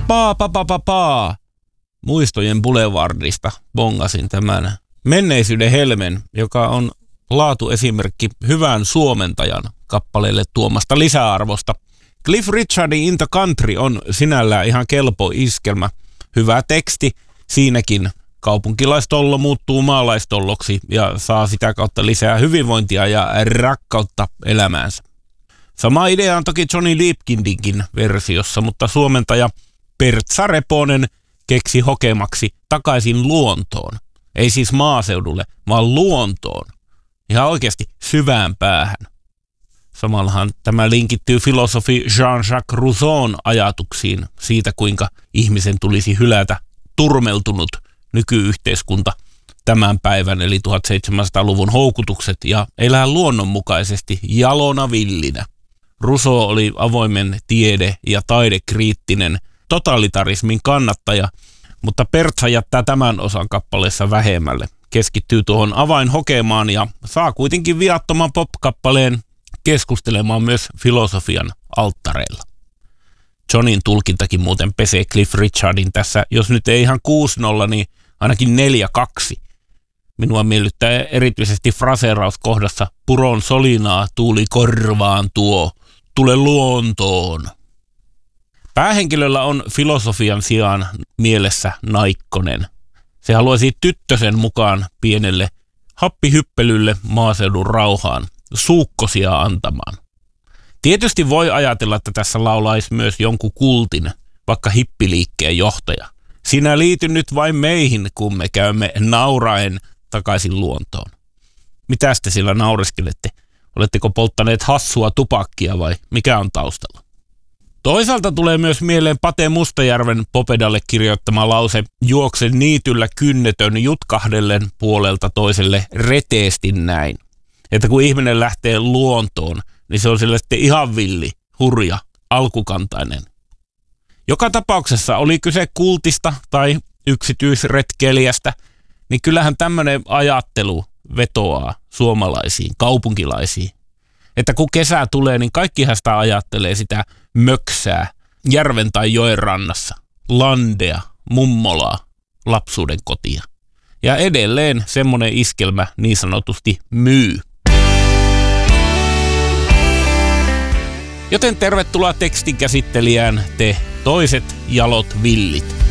Muistojen Boulevardista bongasin tämän menneisyyden helmen, joka on laatuesimerkki hyvän suomentajan kappaleelle tuomasta lisäarvosta. Cliff Richardin In the Country on sinällään ihan kelpo iskelmä. Hyvä teksti, siinäkin kaupunkilaistollo muuttuu maalaistolloksi ja saa sitä kautta lisää hyvinvointia ja rakkautta elämäänsä. Sama idea on toki Johnny Deepkindinkin versiossa, mutta suomentaja Pertsa Reponen keksi hokemaksi takaisin luontoon. Ei siis maaseudulle, vaan luontoon. Ihan oikeasti syvään päähän. Samallahan tämä linkittyy filosofi Jean-Jacques Rousseaun ajatuksiin siitä, kuinka ihmisen tulisi hylätä turmeltunut nykyyhteiskunta tämän päivän eli 1700-luvun houkutukset ja elää luonnonmukaisesti jalona villinä. Rousseau oli avoimen tiede- ja taidekriittinen totalitarismin kannattaja, mutta Pertsa jättää tämän osan kappaleessa vähemmälle. Keskittyy tuohon avainhokemaan ja saa kuitenkin viattoman pop-kappaleen keskustelemaan myös filosofian alttareilla. Johnin tulkintakin muuten pesee Cliff Richardin tässä, jos nyt ei ihan 6-0, niin ainakin 4-2. Minua miellyttää erityisesti fraseeraus kohdassa puron solinaa tuuli korvaan tuo, tule luontoon. Päähenkilöllä on filosofian sijaan mielessä naikkonen. Se haluaisi tyttösen mukaan pienelle happihyppelylle maaseudun rauhaan, suukkosia antamaan. Tietysti voi ajatella, että tässä laulaisi myös jonkun kultin, vaikka hippiliikkeen johtaja. Sinä liity nyt vain meihin, kun me käymme nauraen takaisin luontoon. Mitäs te sillä naureskelette? Oletteko polttaneet hassua tupakkia vai mikä on taustalla? Toisaalta tulee myös mieleen Pate Mustajärven Popedalle kirjoittama lause juokse niityllä kynnetön jutkahdellen puolelta toiselle reteesti näin. Että kun ihminen lähtee luontoon, niin se on sille sitten ihan villi, hurja, alkukantainen. Joka tapauksessa oli kyse kultista tai yksityisretkeilijästä, niin kyllähän tämmöinen ajattelu vetoaa suomalaisiin, kaupunkilaisiin. Että kun kesä tulee, niin kaikkihan sitä ajattelee sitä möksää järven tai joen rannassa, landea, mummolaa, lapsuuden kotia. Ja edelleen semmoinen iskelmä niin sanotusti myy. Joten tervetuloa tekstin käsittelijään te toiset jalot villit.